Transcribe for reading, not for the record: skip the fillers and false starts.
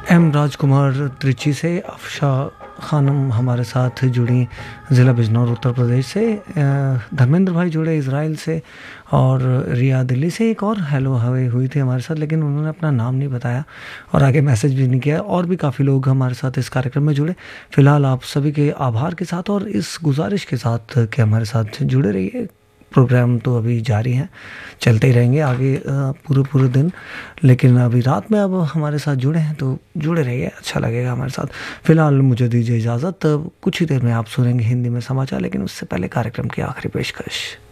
M राजकुमार त्रिची से, अफ़शा ख़ानम हमारे साथ जुड़ी ज़िला बिजनौर उत्तर प्रदेश से, धर्मेंद्र भाई जुड़े इज़राइल से, और रिया दिल्ली से। एक और हेलो हाय हुई थी हमारे साथ, लेकिन उन्होंने अपना नाम नहीं बताया और आगे मैसेज भी नहीं किया। और भी काफ़ी लोग हमारे साथ इस कार्यक्रम में जुड़े। फ़िलहाल आप सभी के आभार के साथ और इस गुजारिश के साथ कि हमारे साथ जुड़े रहिए। प्रोग्राम तो अभी जारी हैं, चलते ही रहेंगे आगे पूरे पूरे दिन, लेकिन अभी रात में अब हमारे साथ जुड़े हैं तो जुड़े रहिए, अच्छा लगेगा हमारे साथ। फिलहाल मुझे दीजिए इजाज़त, कुछ ही देर में आप सुनेंगे हिंदी में समाचार, लेकिन उससे पहले कार्यक्रम की आखिरी पेशकश।